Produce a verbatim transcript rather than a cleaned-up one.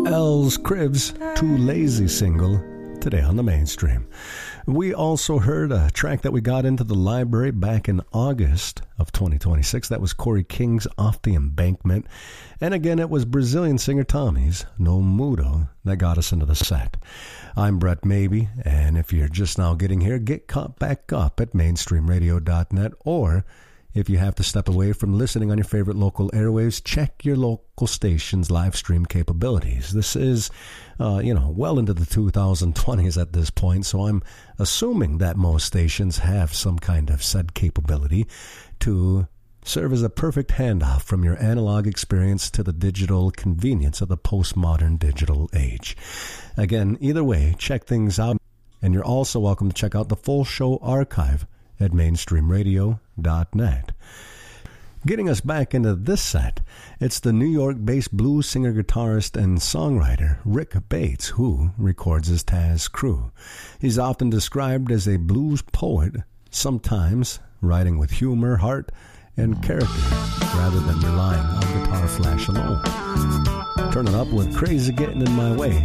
Els Cribs, Too Lazy single, today on the mainstream. We also heard a track that we got into the library back in August of twenty twenty-six. That was Corey King's Off the Embankment. And again, it was Brazilian singer Tommy's No Mudo that got us into the set. I'm Brett Maybe, and if you're just now getting here, get caught back up at mainstream radio dot net, or if you have to step away from listening on your favorite local airwaves, check your local station's live stream capabilities. This is, uh, you know, well into the two thousand twenties at this point, so I'm assuming that most stations have some kind of said capability to serve as a perfect handoff from your analog experience to the digital convenience of the postmodern digital age. Again, either way, check things out, and you're also welcome to check out the full show archive at mainstream radio dot net. Getting us back into this set, it's the New York-based blues singer, guitarist, and songwriter Rick Bates, who records as Taz Crew. He's often described as a blues poet, sometimes writing with humor, heart, and character, rather than relying on guitar flash alone. Turn it up with Crazy Getting in My Way.